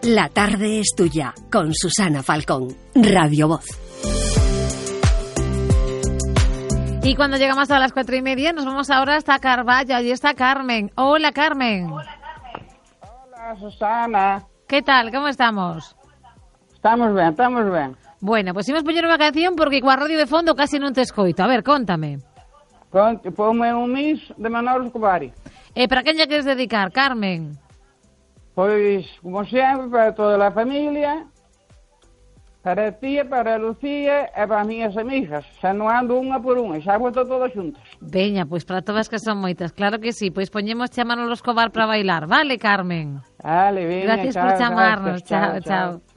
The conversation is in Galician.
La tarde es tuya, con Susana Falcón, Radio Voz. Y cuando llegamos a las 4:30, nos vamos ahora hasta Carballo. Allí está Carmen. Hola, Carmen. Hola, Susana. ¿Qué tal? ¿Cómo estamos? Estamos ben. Bueno, pues imos poñer unha canción porque coa radio de fondo casi non te escoito. A ver, contame. Ponme un mis de Manolo Escobar. Para quen lle queres dedicar, Carmen? Pois, como sempre, para toda a familia, para ti, para Lucía e para as miñas amigas. Xa non ando unha por unha, xa boto todas xuntas. Veña, pois para todas que son moitas, claro que sí. Pois poñemos a Manolo Escobar para bailar, vale, Carmen? Vale, veña, Gracias por chamarnos, chao.